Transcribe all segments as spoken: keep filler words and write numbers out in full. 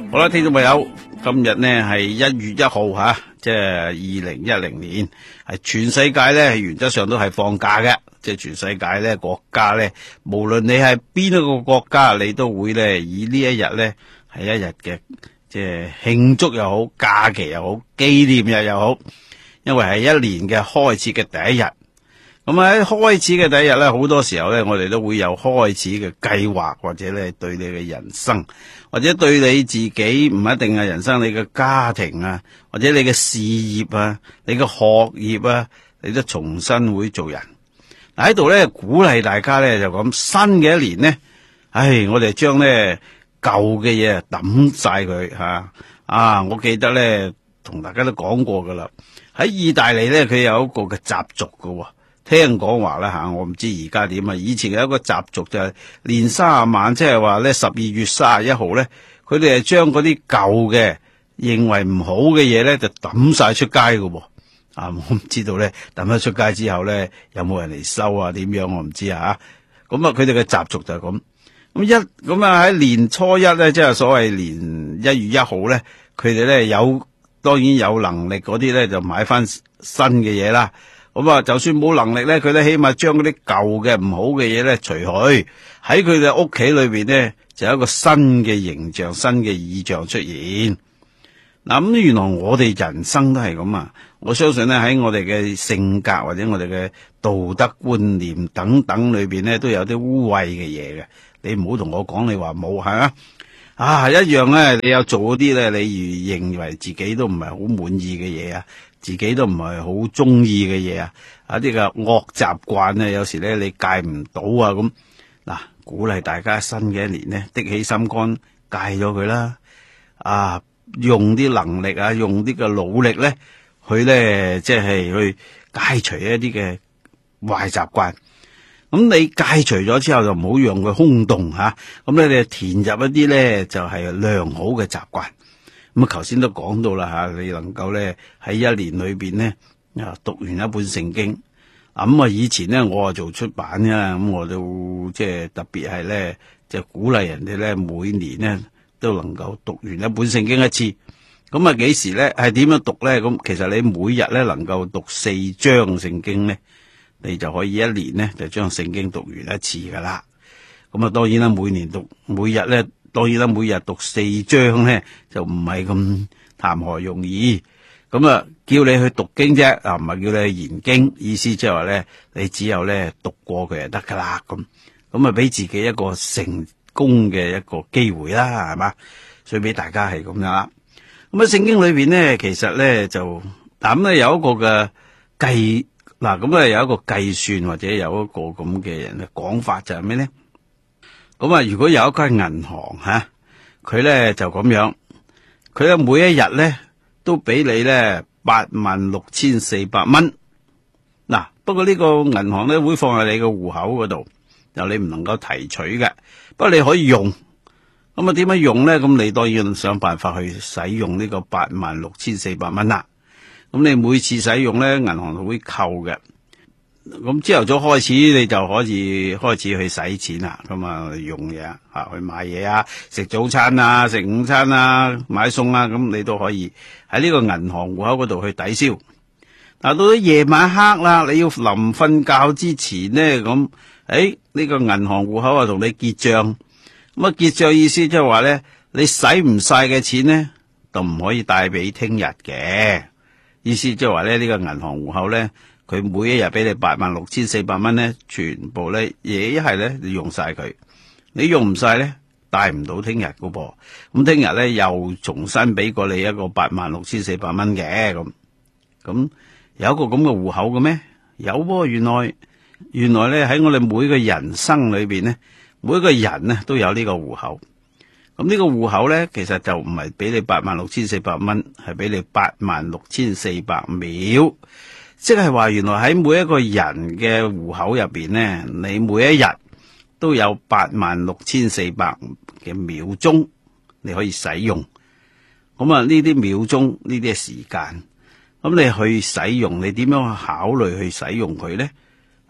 好啦，聽眾朋友，今日呢係一月一號吓，即係二零一零年，係全世界呢原則上都係放假嘅，即係全世界呢國家呢，無論你係邊一個國家，你都會呢以呢一日呢係一日嘅，即係慶祝又好，假期又好，紀念日又好，因為係一年嘅開始嘅第一日。咁喺開始嘅第一日咧，好多時候咧，我哋都會有開始嘅計劃，或者咧對你嘅人生，或者對你自己唔一定係人生，你嘅家庭啊，或者你嘅事業啊，你嘅學業啊，你都重新會做人。嗱喺度咧鼓勵大家咧就咁，新嘅一年呢，唉，我哋將咧舊嘅嘢抌晒佢吓啊！我記得咧同大家都講過噶啦，喺意大利咧佢有一個嘅習俗噶。聽講話啦吓，我唔知而家點啊。以前有一個習俗就係年卅晚，即係話咧十二月卅一號咧，佢哋係將嗰啲舊嘅認為唔好嘅嘢咧，就抌晒出街噶。啊，我唔知道咧抌咗出街之後咧，有冇人嚟收啊？點樣我唔知啊。咁啊，佢哋嘅習俗就係咁。咁一咁啊喺年初一咧，即係所謂年一月一號咧，佢哋咧有當然有能力嗰啲咧就買翻新嘅嘢啦。咁啊，就算冇能力咧，佢都起碼將嗰啲舊嘅唔好嘅嘢咧除去，喺佢哋屋企裏邊咧就有一個新嘅形象、新嘅意象出現。嗱，咁原來我哋人生都係咁啊！我相信咧喺我哋嘅性格或者我哋嘅道德觀念等等裏邊咧，都有啲污穢嘅嘢嘅。你唔好同我講你話冇係啊！啊，一樣咧，你有做嗰啲咧，你認為自己都唔係好滿意嘅嘢啊！自己都唔係好中意嘅嘢啊，啊啲嘅惡習慣咧，有時咧你戒唔到啊咁。嗱，鼓勵大家新嘅一年咧，的起心肝戒咗佢啦。啊，用啲能力啊，用啲嘅努力咧，去咧即係去戒除一啲嘅壞習慣。咁你戒除咗之後，就唔好讓佢空洞吓。咁咧你填入一啲咧就係良好嘅習慣。咁啊，頭先都講到啦吓，你能夠咧喺一年裏邊咧啊讀完一本聖經。咁啊，以前咧我啊做出版嘅，咁我都即係特別係咧，就鼓勵人哋咧每年咧都能夠讀完一本聖經一次。咁啊，幾時咧係點樣讀咧？咁其實你每日咧能夠讀四章聖經咧，你就可以一年咧就將聖經讀完一次噶啦。咁啊，當然啦，每年讀每日咧。當然啦，每日讀四章咧就唔係咁談何容易。咁啊，叫你去讀經啫，啊唔係叫你去研經。意思即係話咧，你只有咧讀過佢就得噶啦。咁咁啊，俾自己一個成功嘅一個機會啦，係嘛？所以俾大家係咁樣啦。咁啊，聖經裏邊咧，其實咧就嗱咁咧有一個嘅計嗱，咁啊有一個計算或者有一個咁嘅人嘅講法就係咩咧？咁啊，如果有一間銀行吓，佢咧就咁樣，佢咧每一日咧都俾你咧八萬六千四百蚊。嗱，不過呢個銀行咧會放喺你個戶口嗰度，就你唔能夠提取嘅。不過你可以用。咁啊，點樣用咧？咁你當然想辦法去使用呢個八萬六千四百蚊啦。咁你每次使用咧，銀行就會扣嘅。咁朝頭早開始你就可以開始去使錢啦，咁啊用嘢啊，去買嘢啊，食早餐啊，食午餐啊，買餸啊，咁你都可以喺呢個銀行戶口嗰度去抵消。但到咗夜晚黑啦，你要臨瞓覺之前呢，咁誒呢個銀行戶口啊同你結賬，咁啊結賬意思即係話咧，你使唔晒嘅錢呢，就唔可以帶俾聽日嘅。意思即係話咧，呢個銀行戶口咧。佢每一日俾你八萬六千四百蚊咧，全部咧嘢一係咧你用晒佢，你用唔晒咧帶唔到聽日噶噃。咁聽日咧又重新俾過你一個八萬六千四百蚊嘅咁。咁有一個咁嘅戶口嘅咩？有喎，原來原來咧喺我哋每個人生裏邊咧，每一個人咧都有呢個戶口。咁呢個戶口咧，其實就唔係俾你八萬六千四百蚊，係俾你八萬六千四百秒。即係話原來喺每一個人嘅戶口入邊呢，你每一日都有八萬六千四百嘅秒鐘你可以使用。咁啊呢啲秒鐘呢啲係時間，咁你去使用，你點樣考慮去使用佢呢？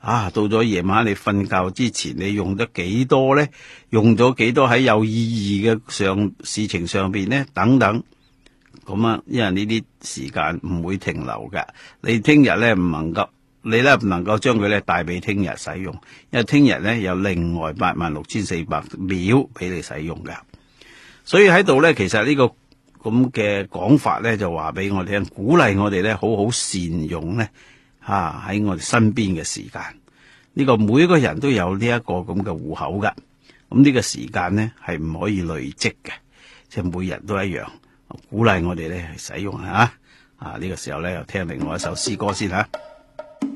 啊，到咗夜晚你瞓覺之前，你用咗幾多咧？用咗幾多喺有意義嘅上事情上邊咧？等等，咁啊，因為呢啲時間唔會停留㗎，你聽日咧唔能夠，你咧唔能夠將佢咧帶俾聽日使用，因為聽日咧有另外八萬六千四百秒俾你使用㗎。所以喺度咧，其實呢個咁嘅講法咧，就話俾我哋聽，鼓勵我哋咧好好善用咧，吓喺我哋身邊嘅時間。呢個每一個人都有呢一個咁嘅戶口噶，咁呢個時間咧係唔可以累積嘅，即係每日都一樣。鼓勵我哋咧使用吓，啊呢個時候咧又聽另外一首詩歌先吓。